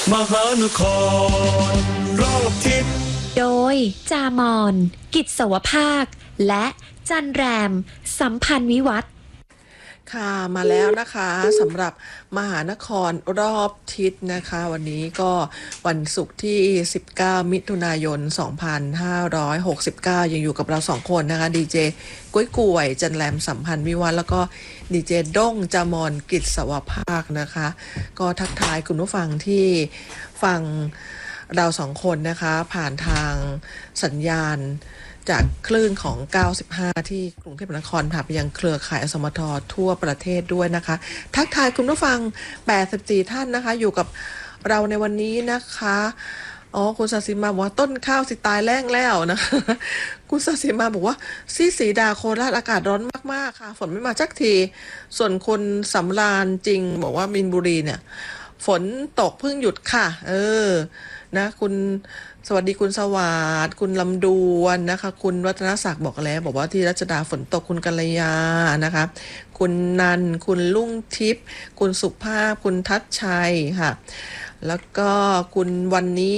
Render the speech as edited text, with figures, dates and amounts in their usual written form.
มหานครรอบทิศโดยจามอนกิจสวภาคและจันแรมสัมพันธ์วิวัฒน์ค่ะมาแล้วนะคะสำหรับมหานครรอบทิศนะคะวันนี้ก็วันศุกร์ที่19มิถุนายน2569ยังอยู่กับเรา2คนนะคะดีเจกุ้ยก่วยจันแรมสัมพันธ์วิวัฒน์แล้วก็ดีเจด้งจามอนกิจสวภาคนะคะก็ทักทายคุณผู้ฟังที่ฟังเรา2คนนะคะผ่านทางสัญญาณจากคลื่นของ95ที่กรุงเทพมหานครผ่านไปยังเครือข่ายอสมททั่วประเทศด้วยนะคะทักทายคุณผู้ฟัง84ท่านนะคะอยู่กับเราในวันนี้นะคะคุณศศิมาบอกว่าต้นข้าวสิตายแล้งแล้วนะคะคุณศศิมาบอกว่าสีดาโคราชอากาศร้อนมากๆค่ะฝนไม่มาจักทีส่วนคุณสำราญจริงบอกว่ามีนบุรีเนี่ยฝนตกเพิ่งหยุดค่ะนะคุณสวัสดีคุณสวัสดิ์คุณลำดวนนะคะคุณวัฒนศักดิ์บอกแล้วบอกว่าที่รัชดาฝนตกคุณกัลยานะคะคุณนันคุณลุ่งทิพย์คุณสุภาพคุณทัชชัยค่ะแล้วก็คุณวันนี้